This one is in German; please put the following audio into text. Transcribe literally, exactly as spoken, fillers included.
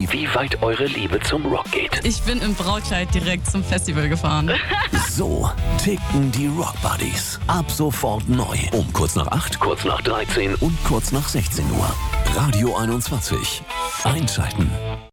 wie weit eure Liebe zum Rock geht. Ich bin im Brautkleid direkt zum Festival gefahren. So ticken die Rock Buddies. Ab sofort neu. Um kurz nach acht, kurz nach dreizehn und kurz nach sechzehn Uhr. Radio einundzwanzig. Einschalten.